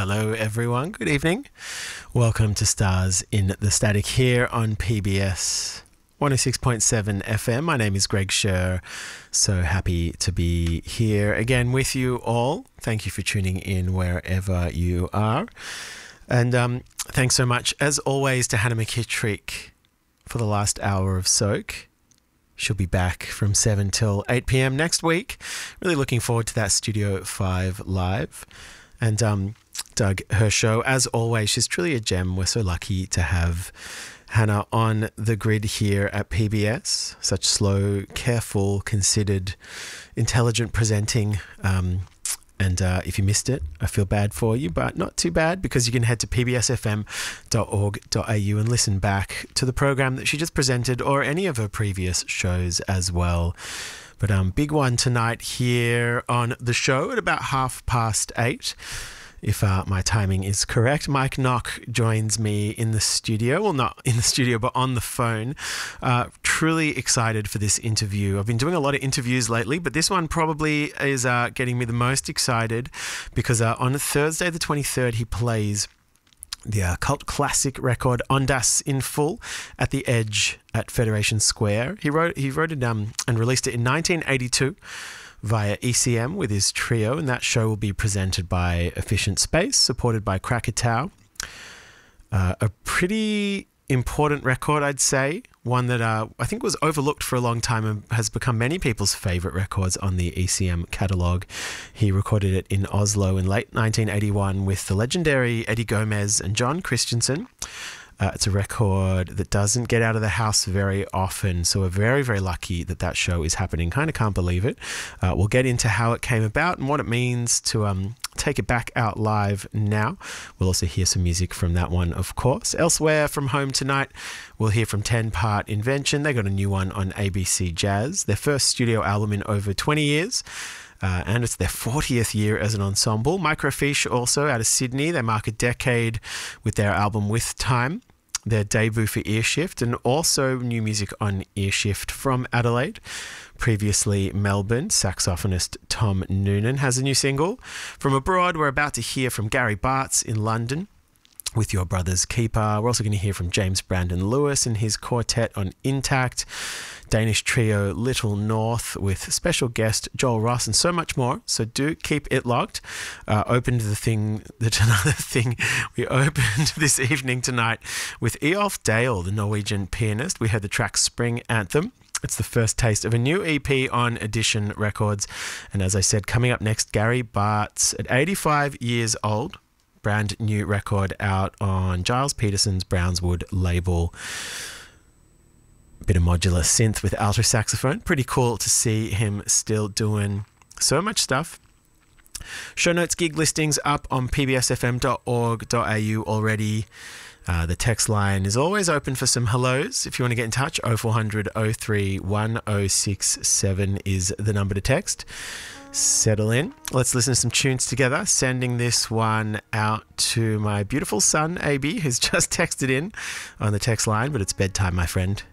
Hello everyone, good evening. Welcome to Stars in the Static here on PBS 106.7 FM. My name is Greg Scher. So happy to be here again with you all. Thank you for tuning in wherever you are. And thanks so much, as always, to Hannah McKittrick for the last hour of Soak. She'll be back from 7 till 8 p.m. next week. Really looking forward to that Studio 5 live. And Doug, her show, as always, she's truly a gem. We're so lucky to have Hannah on the grid here at PBS. Such slow, careful, considered, intelligent presenting. And if you missed it, I feel bad for you, but not too bad, because you can head to pbsfm.org.au and listen back to the program that she just presented or any of her previous shows as well. But big one tonight here on the show at about 8:30. If my timing is correct, Mike Knock joins me in the studio. Well, not in the studio, but on the phone. Truly excited for this interview. I've been doing a lot of interviews lately, but this one probably is getting me the most excited because on Thursday the 23rd, he plays the cult classic record Ondas in full at the Edge at Federation Square. He wrote it and released it in 1982. Via ECM with his trio, and that show will be presented by Efficient Space, supported by Krakatoa. A pretty important record, I'd say, one that I think was overlooked for a long time and has become many people's favourite records on the ECM catalogue. He recorded it in Oslo in late 1981 with the legendary Eddie Gomez and John Christensen. It's a record that doesn't get out of the house very often, so we're very, very lucky that that show is happening. Kind of can't believe it. We'll get into how it came about and what it means to take it back out live now. We'll also hear some music from that one, of course. Elsewhere from home tonight, we'll hear from 10 Part Invention. They got a new one on ABC Jazz, their first studio album in over 20 years. And it's their 40th year as an ensemble. Microfiche also out of Sydney. They mark a decade with their album With Time, their debut for Earshift, and also new music on Earshift from Adelaide. Previously Melbourne, saxophonist Tom Noonan has a new single. From abroad, we're about to hear from Gary Bartz in London with Your Brother's Keeper. We're also going to hear from James Brandon Lewis and his quartet on Intact. Danish trio Little North with special guest Joel Ross, and so much more. So do keep it locked. Opened another thing. We opened this evening tonight with Eyolf Dale, the Norwegian pianist. We heard the track Spring Anthem. It's the first taste of a new EP on Edition Records. And as I said, coming up next, Gary Bartz at 85 years old. Brand new record out on Giles Peterson's Brownswood label. Bit of modular synth with alto saxophone. Pretty cool to see him still doing so much stuff. Show notes, gig listings up on pbsfm.org.au already. The text line is always open for some hellos. If you want to get in touch, 0400 03 1067 is the number to text. Settle in. Let's listen to some tunes together. Sending this one out to my beautiful son, AB, who's just texted in on the text line, but it's bedtime, my friend.